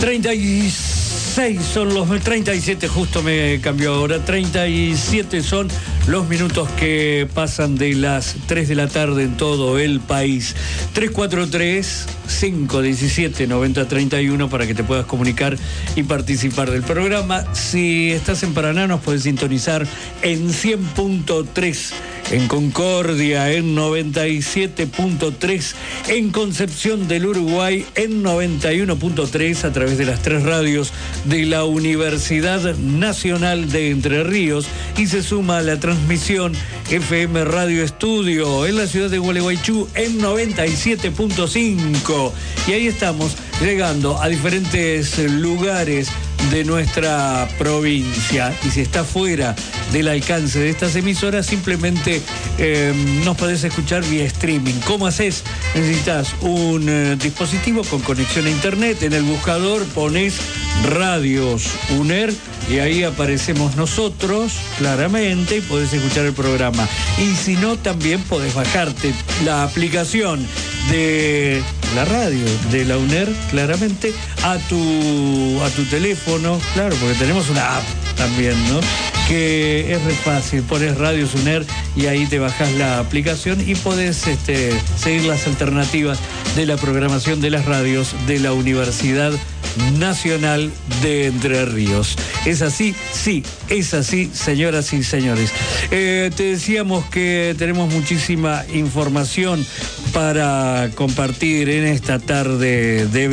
36 son los 37, justo me cambió ahora. 37 son los minutos que pasan de las 3 de la tarde en todo el país. 343-517-9031 para que te puedas comunicar y participar del programa. Si estás en Paraná, nos puedes sintonizar en 100.3. En Concordia en 97.3, en Concepción del Uruguay en 91.3 a través de las 3 radios de la Universidad Nacional de Entre Ríos, y se suma a la transmisión FM Radio Estudio en la ciudad de Gualeguaychú en 97.5, y ahí estamos llegando a diferentes lugares de nuestra provincia. Y si está fuera del alcance de estas emisoras, simplemente nos podés escuchar vía streaming. ¿Cómo haces? Necesitas un dispositivo con conexión a internet. En el buscador pones Radios UNER y ahí aparecemos nosotros claramente y podés escuchar el programa. Y si no, también podés bajarte la aplicación de la radio de la UNER, claramente, a tu teléfono, claro, porque tenemos una app también, ¿no? Que es re fácil, pones Radios UNER y ahí te bajás la aplicación y podés seguir las alternativas de la programación de las radios de la Universidad Nacional de Entre Ríos. ¿Es así? Sí, es así, señoras y señores. Te decíamos que tenemos muchísima información para compartir en esta tarde de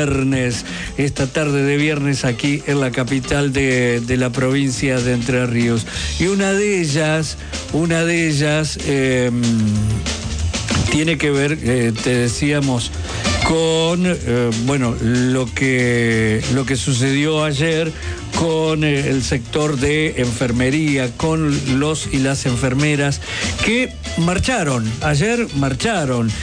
viernes, aquí en la capital de la provincia de Entre Ríos. Y una de ellas tiene que ver, te decíamos, con lo que sucedió ayer con el sector de enfermería, con los y las enfermeras que ayer marcharon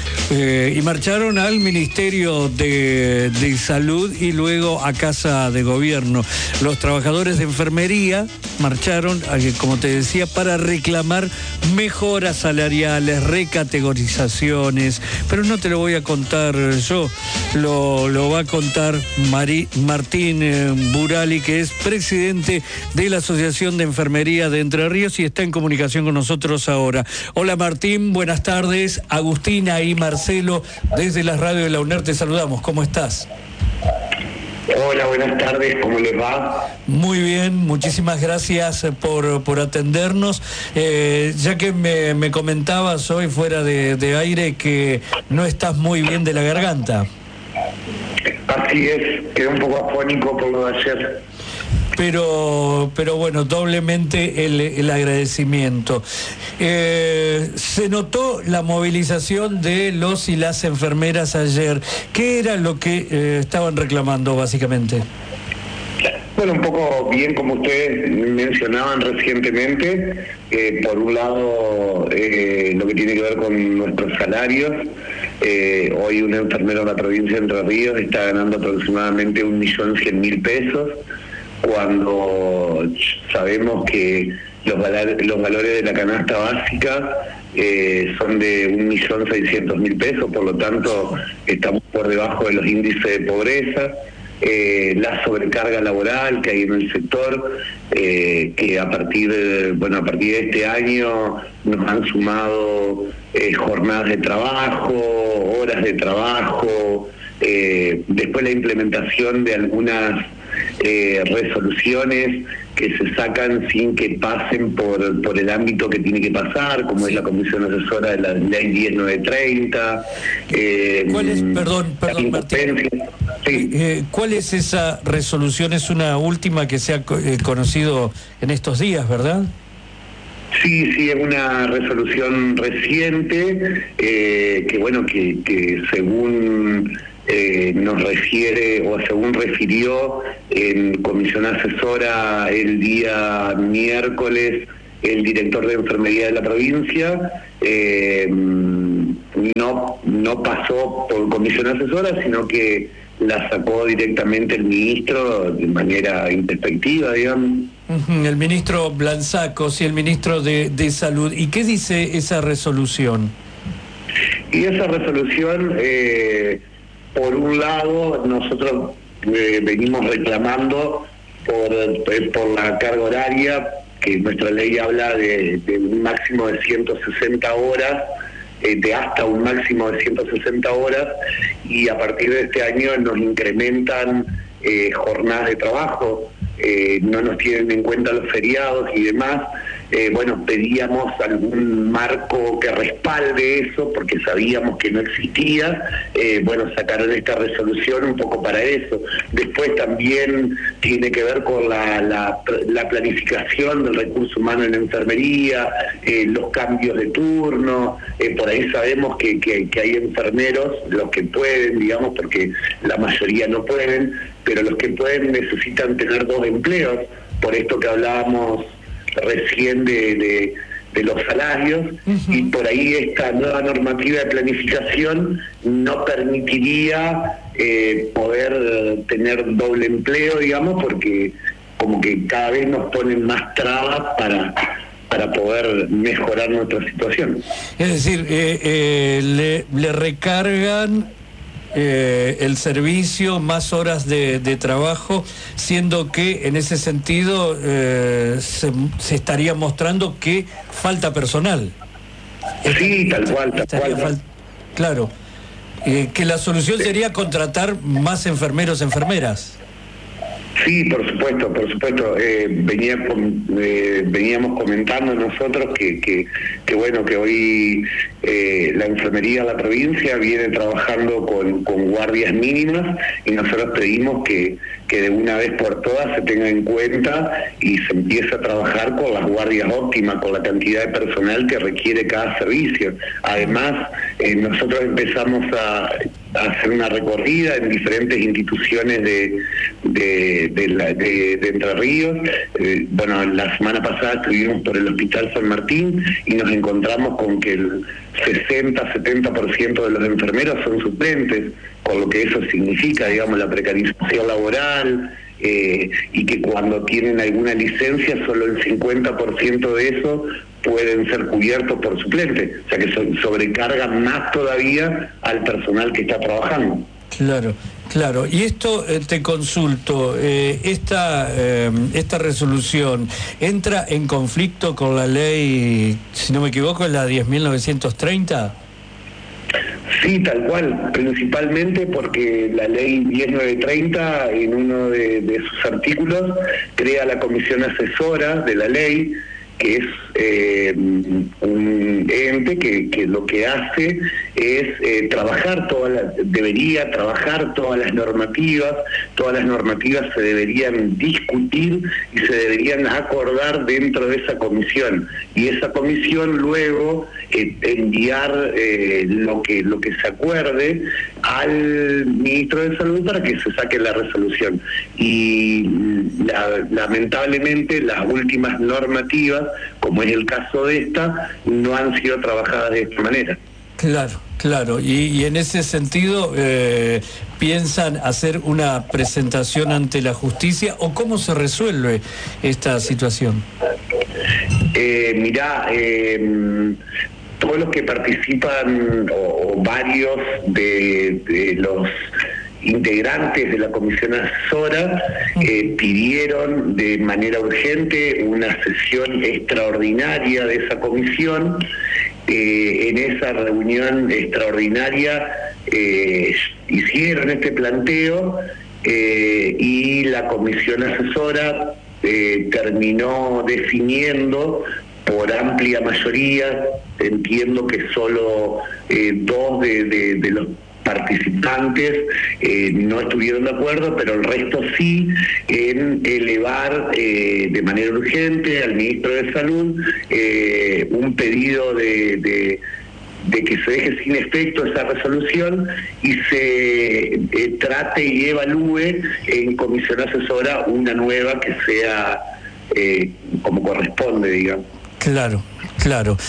al Ministerio de Salud y luego a Casa de Gobierno. Los trabajadores de enfermería marcharon, como te decía, para reclamar mejoras salariales, recategorizaciones, pero no te lo voy a contar yo, lo va a contar Martín Burali, que es presidente de la Asociación de Enfermería de Entre Ríos y está en comunicación con nosotros ahora. Hola Martín, buenas tardes. Agustina y Marcelo desde la radio de la UNER te saludamos. ¿Cómo estás? Hola, buenas tardes, ¿cómo les va? Muy bien, muchísimas gracias por atendernos. Ya que me comentabas hoy fuera de aire que no estás muy bien de la garganta. Así es, quedé un poco afónico por lo de ayer. Pero bueno, doblemente el agradecimiento. Se notó la movilización de los y las enfermeras ayer. ¿Qué era lo que estaban reclamando básicamente? Bueno, un poco bien como ustedes mencionaban recientemente, por un lado lo que tiene que ver con nuestros salarios. Hoy un enfermero en la provincia de Entre Ríos está ganando aproximadamente 1.100.000 pesos, cuando sabemos que los valores de la canasta básica son de 1.600.000 pesos, por lo tanto estamos por debajo de los índices de pobreza. La sobrecarga laboral que hay en el sector, que a partir de este año nos han sumado jornadas de trabajo, horas de trabajo, después la implementación de algunas resoluciones que se sacan sin que pasen por el ámbito que tiene que pasar, como es la Comisión Asesora de la Ley 10930. ¿Cuál es, perdón, Martín, sí. ¿Cuál es esa resolución? Es una última que se ha conocido en estos días, ¿verdad? Sí, es una resolución reciente, que según nos refiere, o según refirió en comisión asesora el día miércoles el director de enfermería de la provincia, no pasó por comisión asesora, sino que la sacó directamente el ministro de manera introspectiva, digamos. El ministro Blanzacos y el ministro de Salud. ¿Y qué dice esa resolución? Y esa resolución, por un lado, nosotros venimos reclamando por la carga horaria, que nuestra ley habla de un máximo de 160 horas, de hasta un máximo de 160 horas, y a partir de este año nos incrementan jornadas de trabajo, no nos tienen en cuenta los feriados y demás. Bueno, pedíamos algún marco que respalde eso, porque sabíamos que no existía. Bueno, sacaron esta resolución un poco para eso. Después también tiene que ver con la planificación del recurso humano en la enfermería, los cambios de turno. Por ahí sabemos que hay enfermeros, los que pueden, digamos, porque la mayoría no pueden, pero los que pueden necesitan tener 2 empleos, por esto que hablábamos recién de los salarios. Uh-huh. Y por ahí esta nueva normativa de planificación no permitiría poder tener doble empleo, digamos, porque como que cada vez nos ponen más trabas para poder mejorar nuestra situación. Es decir, le recargan el servicio, más horas de trabajo, siendo que en ese sentido se estaría mostrando que falta personal. Sí, tal cual. Claro, que la solución sería contratar más enfermeros, enfermeras. Sí, por supuesto. Veníamos comentando nosotros que bueno, que hoy la enfermería de la provincia viene trabajando con guardias mínimas, y nosotros pedimos que de una vez por todas se tenga en cuenta y se empiece a trabajar con las guardias óptimas, con la cantidad de personal que requiere cada servicio. Además, nosotros empezamos a hacer una recorrida en diferentes instituciones de Entre Ríos. Bueno, la semana pasada estuvimos por el Hospital San Martín y nos encontramos con que el 60-70% de los enfermeros son suplentes, con lo que eso significa, digamos, la precarización laboral, y que cuando tienen alguna licencia solo el 50% de eso pueden ser cubiertos por suplentes, o sea que sobrecargan más todavía al personal que está trabajando. Claro. Y esto te consulto, esta resolución entra en conflicto con la ley, si no me equivoco, es la 10.930. Sí, tal cual, principalmente porque la ley 10.930 en uno de sus artículos crea la comisión asesora de la ley, que es un ente que lo que hace es debería trabajar todas las normativas se deberían discutir y se deberían acordar dentro de esa comisión, y esa comisión luego enviar lo que se acuerde al ministro de Salud para que se saque la resolución. Y lamentablemente las últimas normativas, como es el caso de esta, no han sido trabajadas de esta manera. Claro, y en ese sentido, ¿piensan hacer una presentación ante la justicia o cómo se resuelve esta situación? Todos los que participan, o varios de los integrantes de la comisión asesora pidieron de manera urgente una sesión extraordinaria de esa comisión. En esa reunión extraordinaria hicieron este planteo, y la comisión asesora terminó definiendo por amplia mayoría, entiendo que solo 2 de los participantes no estuvieron de acuerdo, pero el resto sí, en elevar de manera urgente al ministro de Salud un pedido de que se deje sin efecto esa resolución y se trate y evalúe en comisión asesora una nueva que sea como corresponde, digamos. Claro.